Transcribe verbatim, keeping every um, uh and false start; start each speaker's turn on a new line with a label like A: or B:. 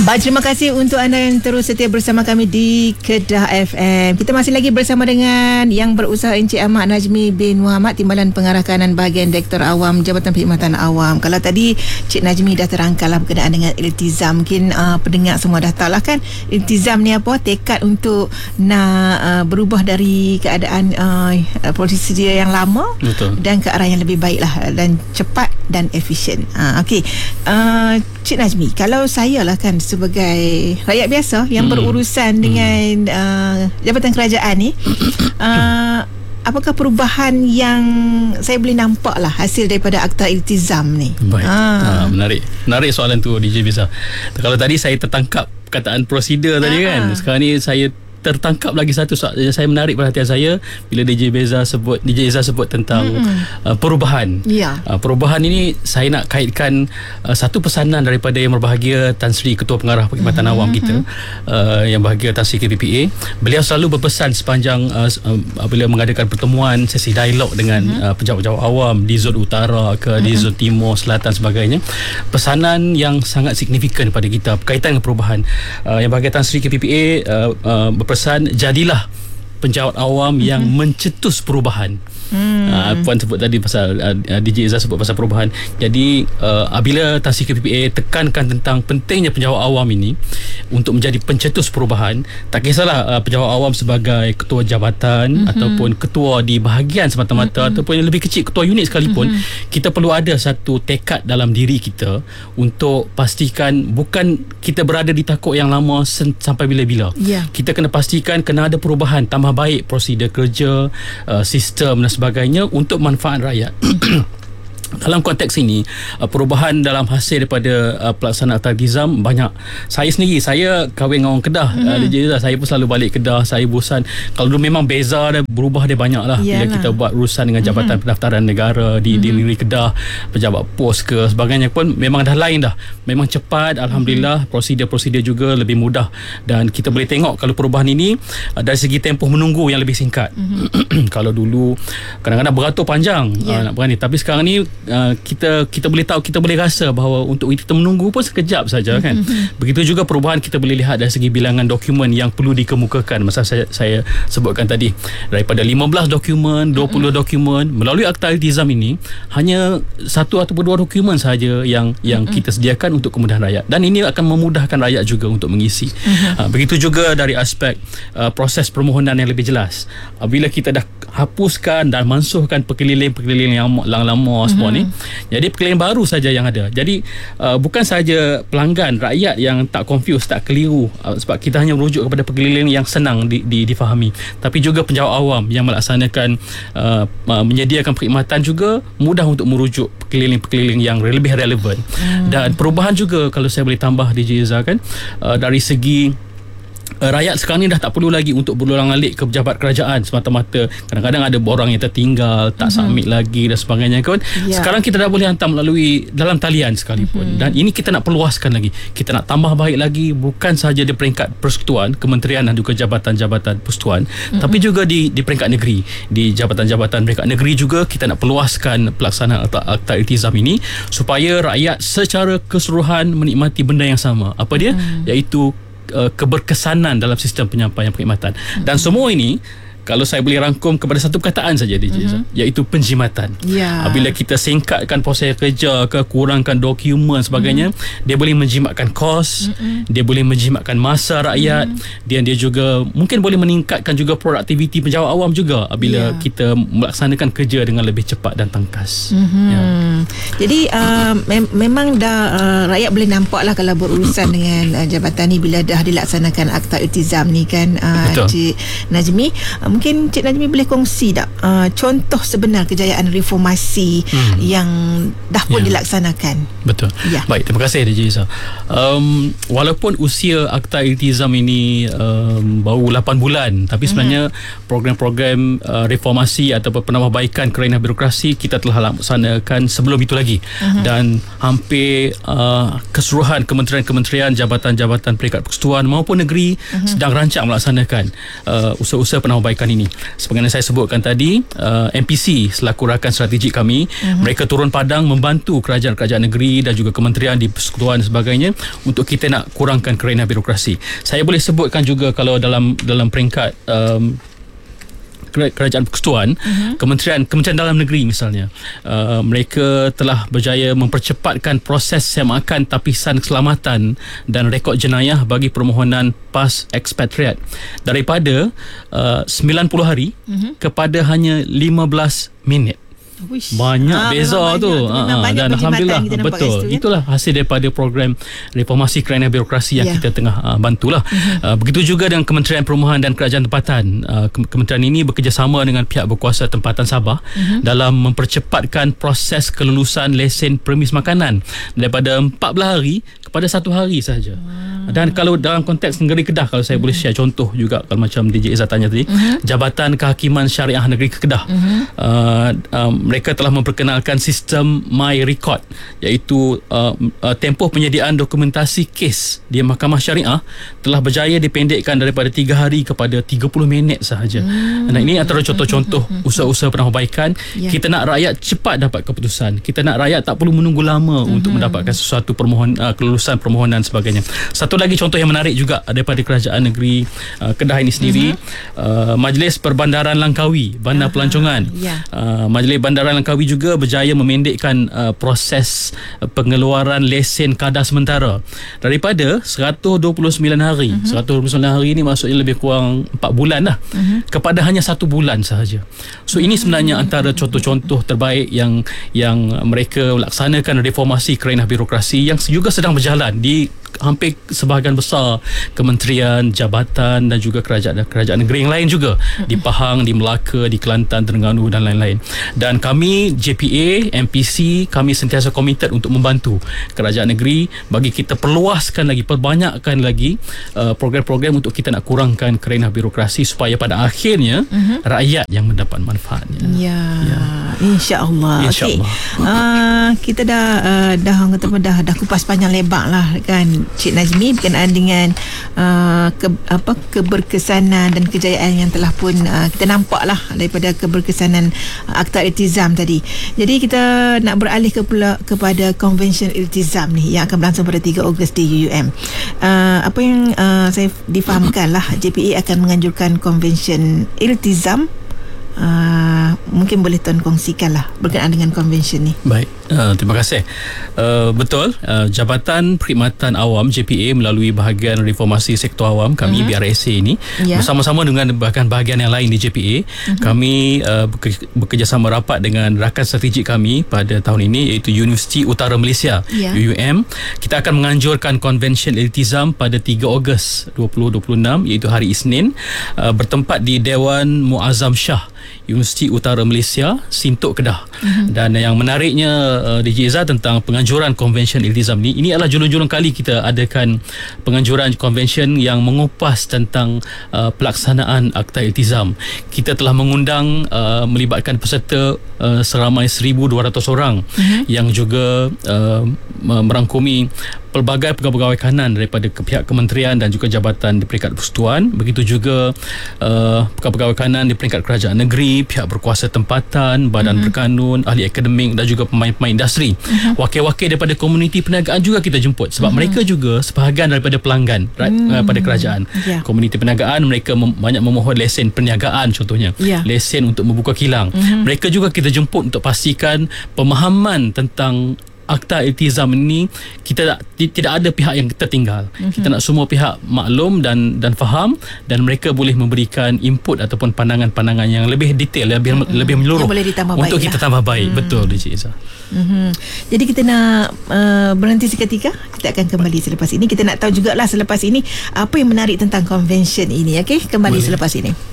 A: Baik, terima kasih untuk anda yang terus setia bersama kami di Kedah F M. Kita masih lagi bersama dengan yang berusaha Encik Ahmad Najmi bin Muhammad, Timbalan Pengarah Kanan Bahagian Direktor Awam Jabatan Perkhidmatan Awam. Kalau tadi Cik Najmi dah terangkanlah berkenaan dengan iltizam. Mungkin uh, pendengar semua dah tahu lah kan iltizam ni apa, tekad untuk nak uh, berubah dari keadaan uh, posisi dia yang lama. Betul. Dan ke arah yang lebih baik lah, dan cepat dan efisien. uh, Okey, uh, Cik Najmi, kalau saya lah kan sebagai rakyat biasa yang hmm. berurusan dengan uh, jabatan kerajaan ni, uh, apakah perubahan yang saya boleh nampak lah hasil daripada Akta Iltizam ni?
B: Baik, ha. Ha, menarik menarik soalan tu D J Beza. Kalau tadi saya tertangkap perkataan prosedur tadi ha. kan, sekarang ni saya tertangkap lagi satu soal. Saya menarik perhatian saya bila D J Beza sebut D J Izzah sebut tentang mm-hmm. uh, perubahan. Ya. Uh, perubahan ini saya nak kaitkan uh, satu pesanan daripada yang berbahagia Tan Sri Ketua Pengarah Perkhidmatan mm-hmm. Awam kita, uh, yang bahagia Tan Sri K P P A. Beliau selalu berpesan sepanjang uh, uh, bila mengadakan pertemuan sesi dialog dengan mm-hmm. uh, pejabat-pejabat awam di zon utara ke mm-hmm. di zon timur, selatan sebagainya. Pesanan yang sangat signifikan kepada kita berkaitan dengan perubahan. Uh, yang bahagia Tan Sri K P P A uh, uh, pesan, jadilah penjawat awam mm-hmm. yang mencetus perubahan. Hmm. Uh, Puan sebut tadi pasal uh, D J Izzah sebut pasal perubahan. Jadi uh, apabila Tan Sri K P P A tekankan tentang pentingnya penjawat awam ini untuk menjadi pencetus perubahan, tak kisahlah uh, penjawat awam sebagai ketua jabatan mm-hmm. ataupun ketua di bahagian semata-mata mm-hmm. ataupun yang lebih kecil ketua unit sekalipun, mm-hmm. kita perlu ada satu tekad dalam diri kita untuk pastikan bukan kita berada di takuk yang lama sen- sampai bila-bila. Yeah. Kita kena pastikan kena ada perubahan, tambah baik prosedur kerja, uh, sistem dan sebagainya untuk manfaat rakyat. Dalam konteks ini, perubahan dalam hasil daripada uh, pelaksanaan Akta Iltizam banyak. Saya sendiri, saya kahwin dengan orang Kedah, mm-hmm. uh, saya pun selalu balik Kedah. Saya bosan. Kalau dulu memang beza dia, berubah dia banyak lah. Yalah. Bila kita buat urusan dengan Jabatan mm-hmm. Pendaftaran Negara di, mm-hmm. di negeri Kedah, pejabat pos ke sebagainya pun memang dah lain dah. Memang cepat, Alhamdulillah. Mm-hmm. Prosedur-prosedur juga lebih mudah. Dan kita boleh tengok kalau perubahan ini uh, dari segi tempoh menunggu yang lebih singkat. Mm-hmm. Kalau dulu kadang-kadang beratur panjang yeah. uh, nak berani. Tapi sekarang ni Uh, kita kita boleh tahu, kita boleh rasa bahawa untuk kita menunggu pun sekejap saja kan. Mm-hmm. Begitu juga perubahan kita boleh lihat dari segi bilangan dokumen yang perlu dikemukakan. Masa saya saya sebutkan tadi, daripada lima belas dokumen, dua puluh mm-hmm. dokumen, melalui Akta Iltizam ini hanya satu ataupun dua dokumen sahaja yang yang mm-hmm. kita sediakan untuk kemudahan rakyat, dan ini akan memudahkan rakyat juga untuk mengisi. Mm-hmm. Uh, begitu juga dari aspek uh, proses permohonan yang lebih jelas. Uh, bila kita dah hapuskan dan mansuhkan perkeliling-perkeliling yang lama-lama semua mm-hmm. ni, jadi perkeliling baru saja yang ada. Jadi uh, bukan saja pelanggan, rakyat yang tak confuse, tak keliru, uh, sebab kita hanya merujuk kepada perkeliling yang senang di, di, difahami, tapi juga penjawat awam yang melaksanakan uh, uh, menyediakan perkhidmatan juga mudah untuk merujuk perkeliling-perkeliling yang lebih relevan. mm. Dan perubahan juga, kalau saya boleh tambah D J Izzah kan, uh, dari segi Uh, rakyat sekarang ni dah tak perlu lagi untuk berulang-alik ke pejabat kerajaan semata-mata. Kadang-kadang ada orang yang tertinggal, tak mm-hmm. submit lagi dan sebagainya kan. Yeah. Sekarang kita dah boleh hantar melalui dalam talian sekalipun. Mm-hmm. Dan ini kita nak perluaskan lagi. Kita nak tambah baik lagi, bukan sahaja di peringkat persekutuan, kementerian dan juga jabatan-jabatan persekutuan, mm-hmm. tapi juga di di peringkat negeri. Di jabatan-jabatan peringkat negeri juga kita nak perluaskan pelaksanaan Akta, Akta Iltizam ini supaya rakyat secara keseluruhan menikmati benda yang sama. Apa dia? Mm-hmm. Iaitu keberkesanan dalam sistem penyampaian perkhidmatan. Mm-hmm. Dan semua ini, kalau saya boleh rangkum kepada satu perkataan saja D J, mm-hmm. iaitu penjimatan. Yeah. Bila kita singkatkan proses kerja ke, kurangkan dokumen sebagainya, mm-hmm. dia boleh menjimatkan kos, mm-hmm. dia boleh menjimatkan masa rakyat, mm-hmm. dan dia juga mungkin boleh meningkatkan juga produktiviti penjawat awam juga bila yeah. kita melaksanakan kerja dengan lebih cepat dan tangkas.
A: Mm-hmm. Ya. Jadi uh, mem- memang dah uh, rakyat boleh nampak lah kalau berurusan dengan uh, jabatan ni bila dah dilaksanakan Akta Iltizam ni kan, uh, Cik Najmi. Uh, mungkin Cik Najmi boleh kongsi tak uh, contoh sebenar kejayaan reformasi hmm. yang dah pun ya. dilaksanakan?
B: Betul. Ya. Baik, terima kasih D J Izzah. Um, walaupun usia Akta Iltizam ini um, baru lapan bulan, tapi sebenarnya hmm. program-program uh, reformasi atau penambahbaikan kerana birokrasi kita telah laksanakan sebelum itu lagi. Hmm. Dan hampir uh, keseluruhan kementerian-kementerian, jabatan-jabatan peringkat persekutuan maupun negeri hmm. sedang rancang melaksanakan uh, usaha-usaha penambahbaikan gerakan ini. Sebagaimana saya sebutkan tadi, uh, M P C selaku rakan strategik kami, uh-huh. mereka turun padang membantu kerajaan-kerajaan negeri dan juga kementerian di persekutuan dan sebagainya untuk kita nak kurangkan kerenan birokrasi. Saya boleh sebutkan juga kalau dalam dalam peringkat um, kerajaan persekutuan, uh-huh. kementerian kementerian dalam negeri misalnya, uh, mereka telah berjaya mempercepatkan proses semakan tapisan keselamatan dan rekod jenayah bagi permohonan PAS expatriat daripada uh, sembilan puluh hari uh-huh. kepada hanya lima belas minit. Wish. Banyak ah, beza tu ah, dan Alhamdulillah betul situ, itulah kan? Hasil daripada program reformasi kerenan birokrasi yang yeah. kita tengah uh, bantulah. Uh-huh. Uh, begitu juga dengan Kementerian Perumahan dan Kerajaan Tempatan. Uh, kementerian ini bekerjasama dengan pihak berkuasa tempatan Sabah uh-huh. dalam mempercepatkan proses kelulusan lesen premis makanan daripada empat belas hari kepada satu hari sahaja. Wow. Dan kalau dalam konteks Negeri Kedah, kalau saya uh-huh. boleh share contoh juga, kalau macam D J Izzah tanya tadi, uh-huh. Jabatan Kehakiman Syariah Negeri Kedah, uh-huh. uh, um, mereka telah memperkenalkan sistem My Record, iaitu uh, uh, tempoh penyediaan dokumentasi kes di Mahkamah Syariah telah berjaya dipendekkan daripada tiga hari kepada tiga puluh minit sahaja. Hmm. Dan ini antara contoh-contoh usaha-usaha penambahbaikan. Yeah. Kita nak rakyat cepat dapat keputusan. Kita nak rakyat tak perlu menunggu lama hmm. untuk mendapatkan sesuatu permohon uh, kelulusan permohonan sebagainya. Satu lagi contoh yang menarik juga daripada Kerajaan Negeri uh, Kedah ini sendiri, hmm. uh, Majlis Perbandaran Langkawi, Bandar Aha. Pelancongan. Yeah. Uh, Majlis Bandar Bandaran Langkawi juga berjaya memendekkan uh, proses uh, pengeluaran lesen kadar sementara daripada seratus dua puluh sembilan hari. Uh-huh. seratus dua puluh sembilan hari ini maksudnya lebih kurang empat bulan lah, uh-huh. kepada hanya satu bulan sahaja. So ini sebenarnya antara contoh-contoh terbaik yang yang mereka laksanakan reformasi kerenah birokrasi yang juga sedang berjalan di hampir sebahagian besar kementerian, jabatan dan juga kerajaan kerajaan negeri yang lain juga, di Pahang, di Melaka, di Kelantan, Terengganu dan lain-lain. Dan kami J P A, M P C, kami sentiasa komited untuk membantu kerajaan negeri bagi kita perluaskan lagi, perbanyakkan lagi uh, program-program untuk kita nak kurangkan kerenah birokrasi supaya pada akhirnya uh-huh. rakyat yang mendapat manfaatnya.
A: Ya, ya. Insya-Allah. Insya-Allah. Okay. Uh, kita dah uh, dah kata dah dah kupas panjang lebar lah kan Cik Najmi berkenaan dengan uh, ke, apa keberkesanan dan kejayaan yang telah pun uh, kita nampak lah daripada keberkesanan uh, Akta Iltizam tadi. Jadi kita nak beralih ke pula kepada Convention Iltizam ni yang akan berlangsung pada tiga Ogos di U U M. Uh, apa yang uh, saya difahamkan lah, J P A akan menganjurkan Convention Iltizam. Uh, mungkin boleh tuan kongsikan lah berkenaan dengan convention ni.
B: Baik, uh, terima kasih. Uh, betul, uh, Jabatan Perkhidmatan Awam J P A melalui bahagian reformasi sektor awam kami uh-huh. B R S A ini, yeah. bersama-sama dengan bahkan bahagian yang lain di J P A, uh-huh. kami uh, bekerjasama rapat dengan rakan strategik kami pada tahun ini, iaitu Universiti Utara Malaysia, yeah. U U M. Kita akan menganjurkan Convention Iltizam pada tiga Ogos dua ribu dua puluh enam, iaitu hari Isnin, uh, bertempat di Dewan Muazzam Shah Universiti Utara Malaysia, Sintok, Kedah. Uh-huh. Dan yang menariknya uh, D J Izzah tentang penganjuran Convention Iltizam ni, ini adalah julung-julung kali kita adakan penganjuran convention yang mengupas tentang uh, pelaksanaan Akta Iltizam. Kita telah mengundang uh, melibatkan peserta uh, seramai seribu dua ratus orang, uh-huh. yang juga uh, merangkumi pelbagai pegawai-pegawai kanan daripada pihak kementerian dan juga jabatan di peringkat persekutuan. Begitu juga uh, pegawai-pegawai kanan di peringkat kerajaan negeri, pihak berkuasa tempatan, badan uh-huh. berkanun, ahli akademik dan juga pemain-pemain industri. Uh-huh. Wakil-wakil daripada komuniti perniagaan juga kita jemput sebab uh-huh. mereka juga sebahagian daripada pelanggan uh-huh. uh, pada kerajaan. Yeah. Komuniti perniagaan mereka mem- banyak memohon lesen perniagaan contohnya. Yeah. Lesen untuk membuka kilang. Uh-huh. Mereka juga kita jemput untuk pastikan pemahaman tentang Akta Iltizam ini kita tak, tidak ada pihak yang tertinggal. Mm-hmm. Kita nak semua pihak maklum dan dan faham, dan mereka boleh memberikan input ataupun pandangan-pandangan yang lebih detail, lebih mm-hmm. lebih menyeluruh untuk kita lah. tambah baik. Mm. Betul, D J Izzah.
A: Mm-hmm. Jadi kita nak uh, berhenti seketika. Kita akan kembali selepas ini. Kita nak tahu jugalah selepas ini apa yang menarik tentang convention ini. Okey, kembali boleh. Selepas ini.